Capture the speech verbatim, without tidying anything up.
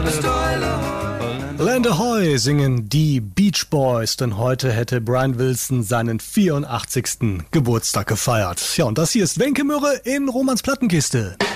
Land Ahoy singen die Beach Boys, denn heute hätte Brian Wilson seinen vierundachtzigsten Geburtstag gefeiert. Ja, und das hier ist Wenke Mürre in Romans Plattenkiste.